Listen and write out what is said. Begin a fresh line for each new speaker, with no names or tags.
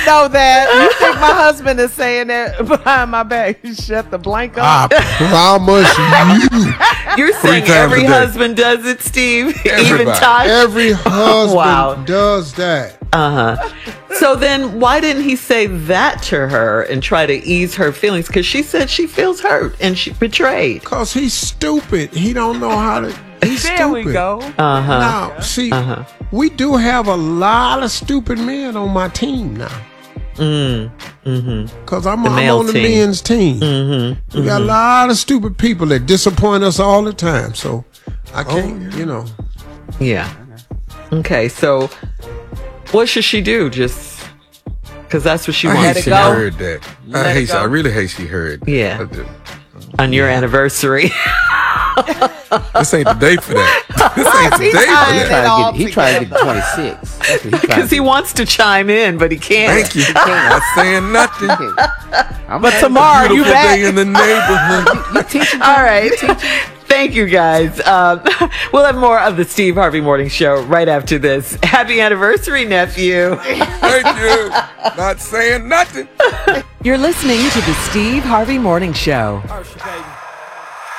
know that. You think my husband is saying that behind my back? Shut the blank up.
I promise you.
You're saying every husband does it, Steve? Even Tosh?
Every husband does that.
So then why didn't he say that to her and try to ease her feelings? Because she said she feels hurt and she betrayed.
Because he's stupid. He don't know how to. He's
There
stupid.
we go.
Now, see, we do have a lot of stupid men on my team now. Because I'm on the men's team. We got a lot of stupid people that disappoint us all the time. So I can't,
Yeah. Okay, so what should she do? Just because that's what she
I
wants
hate
to
she
know.
heard that. I really hate she heard that.
Yeah. On your anniversary.
This ain't the day for that. This ain't the day for that.
He trying to get 26. That's what he trying
Because he wants to chime in, but he can't.
Thank you. Not saying nothing.
But tomorrow you
Beautiful
back.
day in the neighborhood.
All right. Thank you, guys. We'll have more of the Steve Harvey Morning Show right after this. Happy anniversary, nephew.
Thank you. Not saying nothing.
You're listening to the Steve Harvey Morning Show.
Usher, baby.